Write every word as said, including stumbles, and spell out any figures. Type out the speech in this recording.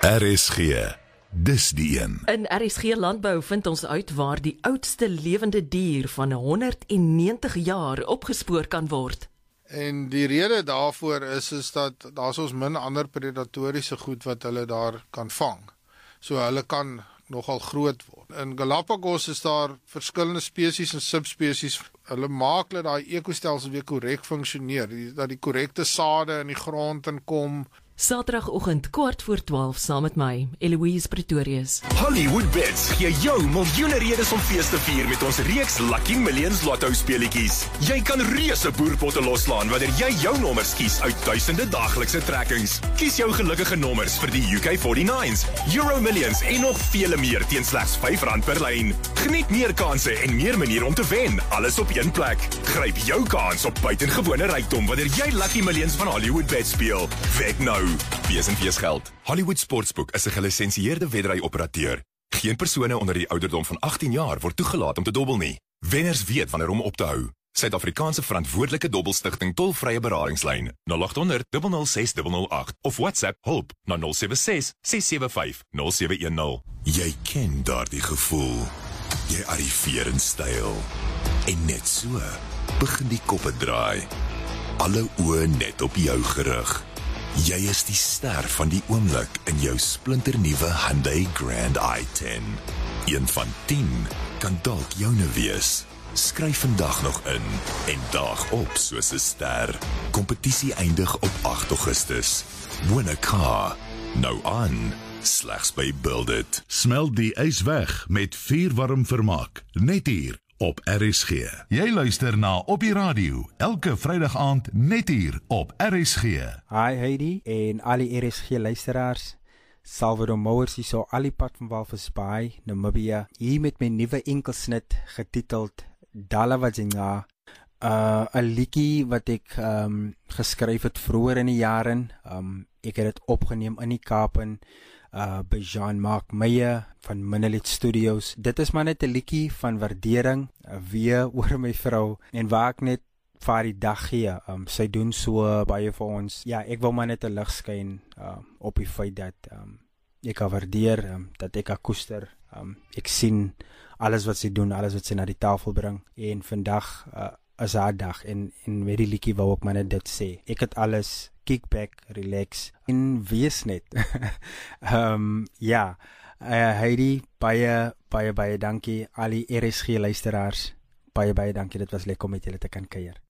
R S G, dis die een. In R S G Landbou vind ons uit waar die oudste lewende dier van honderdnegentig jaar opgespoor kan word. En die rede daarvoor is, is dat daar is ons min ander predatoriese goed wat hulle daar kan vang. So hulle kan nogal groot word. In Galapagos is daar verskillende spesies en subspesies. Hulle maak dat daai ekostelsel weer korrek funksioneer, dat die korrekte sade in die grond inkom. Saterdagoggend kwart voor twaalf saam met my, Eloise Pretorius. Hollywood Bets gee jou miljoene redes om fees te vier met ons reeks Lucky Millions Lotto speletjies. Jy kan reuse boerpotte loslaan wanneer jy jou nommers kies uit duisende daaglikse trekkings. Kies jou gelukkige nommers vir die U K forty-nines, Euro Millions en nog vele meer teen slegs vyf rand per lyn. Geniet meer kanse en meer maniere om te wen, alles op een plek. Gryp jou kans op buitengewone rykdom wanneer jy Lucky Millions van Hollywood Bet speel. Wek nou. Wees en wees geld. Hollywood Sportsbook is 'n gelisensieerde wedry-operateur. Geen persone onder die ouderdom van agttien jaar word toegelaat om te dobbel nie. Wenners weet wanneer om op te hou. Suid-Afrikaanse verantwoordelike dobbelstigting tolvrye beradingslyn nul agt honderd, nul nul ses, nul nul agt of WhatsApp hulp na nul sewe ses, ses sewe vyf, nul sewe een nul. Jy ken daardie gevoel. Jy arriveer in styl. En net so begin die koppe draai. Alle oë net op jou gerig. Jy is die ster van die oomblik in jou splinternuwe Hyundai Grand i ten. Een van tien kan dalk joune wees. Skryf vandag nog in en daag op soos 'n ster. Kompetisie eindig op agt Augustus. Win a car. Nou aan, slegs by Build It. Smelt die ys weg met vuurwarm vermaak. Net hier op R S G. Jy luister na Op die Radio, elke Vrydag aand net hier op R S G. Hi Heidi en al die R S G luisteraars. Salvador Mowers hier so al die pad van Walvis Bay, Namibia. Hier met my nuwe enkelsnit getiteld Dala Wajinga. Uh, 'n liedjie wat ek um, geskryf het vroeër in die jare. Um, ek het dit opgeneem in die Kaap in Uh, by Jean-Marc Meyer van Minilet Studios. Dit is maar net 'n liedjie van waardering uh, weer oor my vrou en waar ek net vir die dag gee. Um, sy doen so baie vir ons. Ja, ek wil maar net 'n lig skyn uh, op die feit dat um, ek haar waardeer, um, dat ek haar koester. Um, ek sien alles wat sy doen, alles wat sy na die tafel bring en vandag uh, is haar dag en, en met die liedjie wou ek maar net dit sê. Ek het alles kick back, relax en wees net. um, ja, uh, Heidi, baie, baie, baie dankie. Al die R S G luisteraars, baie, baie dankie. Dit was lekker om met julle te kan kuier.